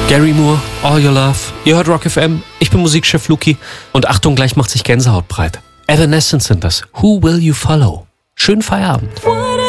Gary Moore, All Your Love. Ihr hört Rock FM, ich bin Musikchef Luki und Achtung, gleich macht sich Gänsehaut breit. Evanescence sind das. Who Will You Follow? Schönen Feierabend.